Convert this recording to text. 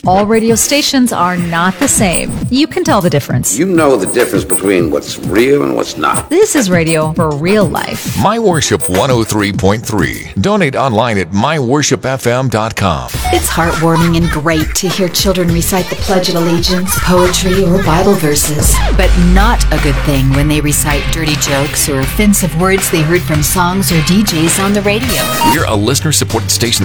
All radio stations are not the same. You can tell the difference. You know the difference between what's real and what's not. This is radio for real life. My Worship 103.3. Donate online at myworshipfm.com. It's heartwarming and great to hear children recite the Pledge of Allegiance, poetry, or Bible verses. But not a good thing when they recite dirty jokes or offensive words they heard from songs or DJs on the radio. We're a listener-supported station